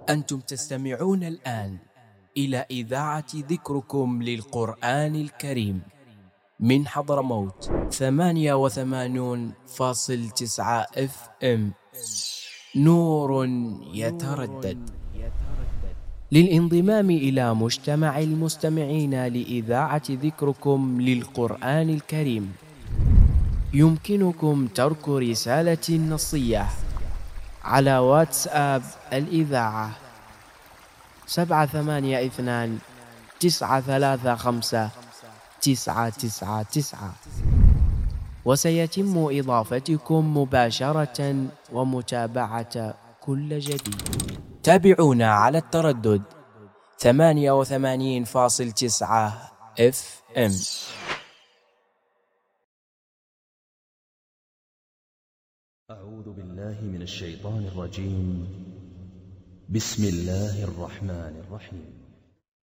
أنتم تستمعون الآن إلى إذاعة ذكركم للقرآن الكريم من حضرموت 88.9 FM. نور يتردد. للانضمام إلى مجتمع المستمعين لإذاعة ذكركم للقرآن الكريم يمكنكم ترك رسالة نصية على واتساب الإذاعة 782-935-999، وسيتم إضافتكم مباشرة ومتابعة كل جديد. تابعونا على التردد 88.9 FM. أعوذ بالله من الشيطان الرجيم. بسم الله الرحمن الرحيم.